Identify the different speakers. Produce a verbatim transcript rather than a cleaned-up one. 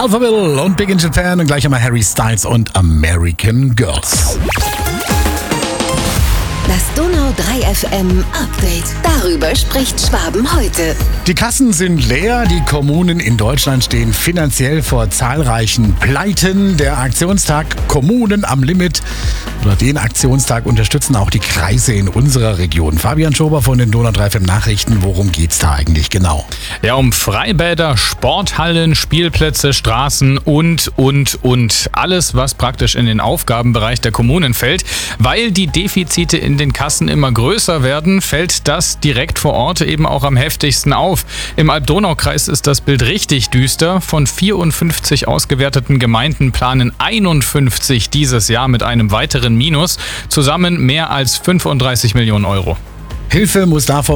Speaker 1: Alphaville und Big in Japan und gleich einmal Harry Styles und American Girls.
Speaker 2: Das Donau drei F M Update. Darüber spricht Schwaben heute.
Speaker 1: Die Kassen sind leer, die Kommunen in Deutschland stehen finanziell vor zahlreichen Pleiten. Der Aktionstag Kommunen am Limit oder den Aktionstag unterstützen auch die Kreise in unserer Region. Fabian Schober von den Donau drei F M Nachrichten, worum geht's da eigentlich genau?
Speaker 3: Ja, um Freibäder, Sporthallen, Spielplätze, Straßen und, und, und. Alles, was praktisch in den Aufgabenbereich der Kommunen fällt. Weil die Defizite in den Kassen immer größer werden, fällt das direkt vor Ort eben auch am heftigsten auf. Im Alb-Donau-Kreis ist das Bild richtig düster. Von vierundfünfzig ausgewerteten Gemeinden planen einundfünfzig dieses Jahr mit einem weiteren Minus. Zusammen mehr als fünfunddreißig Millionen Euro.
Speaker 1: Hilfe muss davon